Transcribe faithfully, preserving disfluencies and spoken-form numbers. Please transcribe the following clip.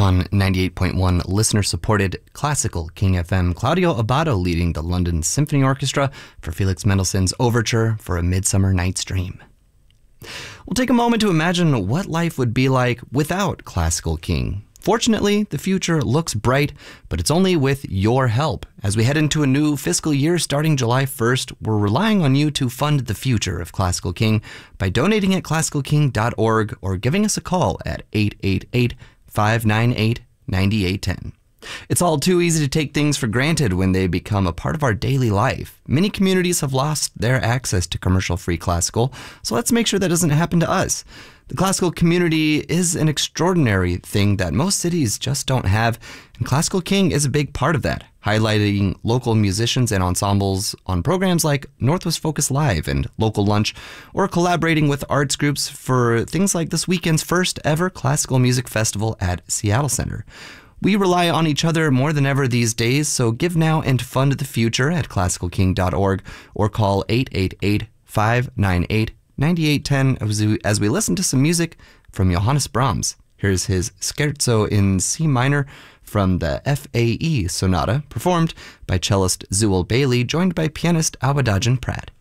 on ninety-eight point one listener-supported Classical King F M. Claudio Abbado leading the London Symphony Orchestra for Felix Mendelssohn's Overture for A Midsummer Night's Dream. We'll take a moment to imagine what life would be like without Classical King. Fortunately, the future looks bright, but it's only with your help. As we head into a new fiscal year starting July first, we're relying on you to fund the future of Classical King by donating at classical king dot org or giving us a call at eight eight eight, five nine eight, nine eight one zero. It's all too easy to take things for granted when they become a part of our daily life. Many communities have lost their access to commercial-free classical, so let's make sure that doesn't happen to us. The classical community is an extraordinary thing that most cities just don't have, and Classical King is a big part of that, highlighting local musicians and ensembles on programs like Northwest Focus Live and Local Lunch, or collaborating with arts groups for things like this weekend's first ever classical music festival at Seattle Center. We rely on each other more than ever these days, so give now and fund the future at classical king dot org or call eight eight eight, five nine eight, nine eight one zero as we, as we listen to some music from Johannes Brahms. Here's his Scherzo in C minor from the F A E Sonata, performed by cellist Zewel Bailey, joined by pianist Awadagin Pratt.